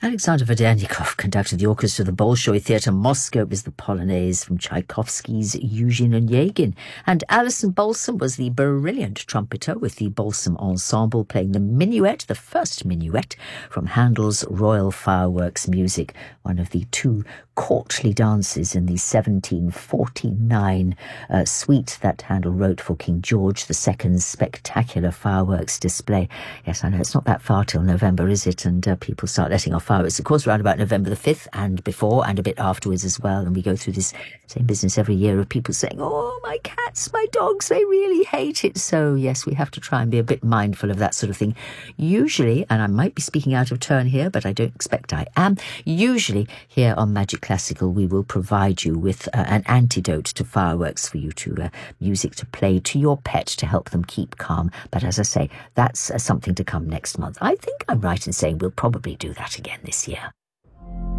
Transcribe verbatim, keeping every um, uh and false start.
Alexander Vedenikov conducted the orchestra of the Bolshoi Theatre Moscow with the Polonaise from Tchaikovsky's Eugene Onegin. And Alison Balsam was the brilliant trumpeter with the Balsam Ensemble playing the minuet, the first minuet from Handel's Royal Fireworks Music, one of the two courtly dances in the seventeen forty-nine uh, suite that Handel wrote for King George the Second's spectacular fireworks display. Yes, I know it's not that far till November, is it? And uh, people start letting off fireworks, of course, around about November the fifth and before and a bit afterwards as well. And we go through this same business every year of people saying, oh, my cats, my dogs, they really hate it. So, yes, we have to try and be a bit mindful of that sort of thing. Usually, and I might be speaking out of turn here, but I don't expect I am, usually here on Magic Classical, we will provide you with uh, an antidote to fireworks for you to uh, music to play to your pet to help them keep calm. But as I say, that's uh, something to come next month. I think I'm right in saying we'll probably do that again this year.